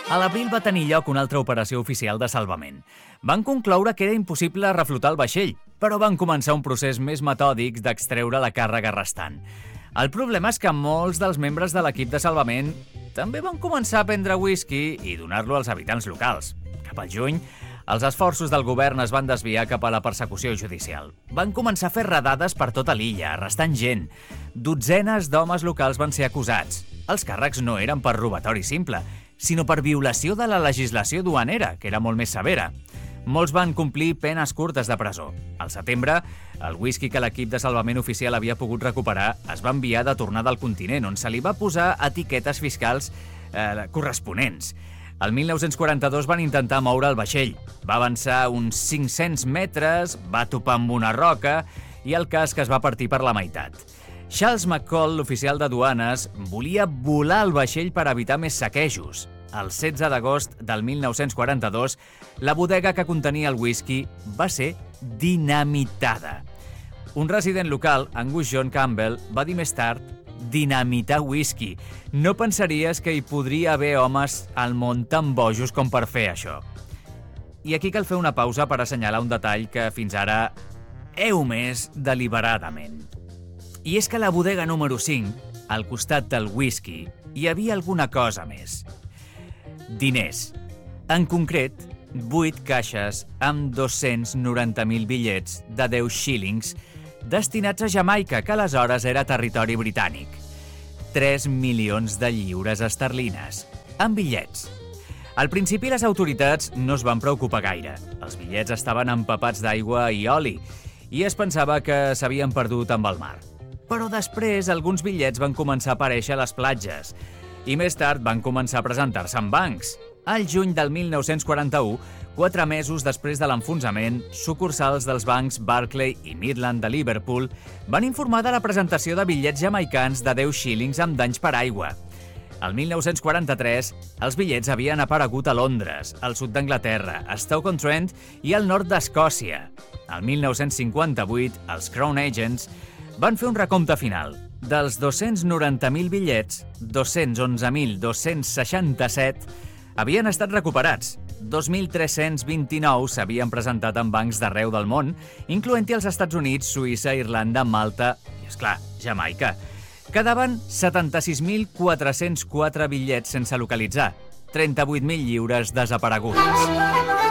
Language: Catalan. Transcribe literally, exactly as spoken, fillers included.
A l'abril va tenir lloc una altra operació oficial de salvament. Van concloure que era impossible reflotar el vaixell, però van començar un procés més metòdic d'extreure la càrrega restant. El problema és que molts dels membres de l'equip de salvament també van començar a prendre whisky i donar-lo als habitants locals. Cap al juny, els esforços del govern es van desviar cap a la persecució judicial. Van començar a fer redades per tota l'illa, arrestant gent. Dotzenes d'homes locals van ser acusats. Els càrrecs no eren per robatori simple, sinó per violació de la legislació duanera, que era molt més severa. Molts van complir penes curtes de presó. Al setembre, el whisky que l'equip de salvament oficial havia pogut recuperar es va enviar de tornada al continent, on se li va posar etiquetes fiscals eh, corresponents. El mil nou-cents quaranta-dos van intentar moure el vaixell. Va avançar uns cinc-cents metres, va topar amb una roca i el casc es va partir per la meitat. Charles McCall, l'oficial de duanes, volia volar el vaixell per evitar més saquejos. El setze d'agost del mil nou-cents quaranta-dos, la bodega que contenia el whisky va ser dinamitada. Un resident local, Angus John Campbell, va dir més tard dinamitar whisky. No pensaries que hi podria haver homes al món tan bojos com per fer això. I aquí cal fer una pausa per assenyalar un detall que fins ara heu omès deliberadament. I és que a la bodega número cinc, al costat del whisky, hi havia alguna cosa més. Diners. En concret, vuit caixes amb dos-cents noranta mil bitllets de deu shillings destinats a Jamaica, que aleshores era territori britànic. tres milions de lliures esterlines, en bitllets. Al principi les autoritats no es van preocupar gaire. Els bitllets estaven empapats d'aigua i oli i es pensava que s'havien perdut amb el mar. Però després alguns bitllets van començar a aparèixer a les platges i més tard van començar a presentar-se en bancs. Al juny del mil nou-cents quaranta-u, quatre mesos després de l'enfonsament, sucursals dels bancs Barclay i Midland de Liverpool van informar de la presentació de bitllets jamaicans de deu shillings amb danys per aigua. El mil nou-cents quaranta-tres, els bitllets havien aparegut a Londres, al sud d'Anglaterra, a Stoke-on-Trent i al nord d'Escòcia. El mil nou-cents cinquanta-vuit, els Crown Agents van fer un recompte final. Dels dos-cents noranta mil bitllets, dos-cents onze mil dos-cents seixanta-set havien estat recuperats. dos mil tres-cents vint-i-nou s'havien presentat en bancs d'arreu del món, incloent-hi els Estats Units, Suïssa, Irlanda, Malta i, esclar, Jamaica. Quedaven setanta-sis mil quatre-cents quatre bitllets sense localitzar, trenta-vuit mil lliures desaparegudes.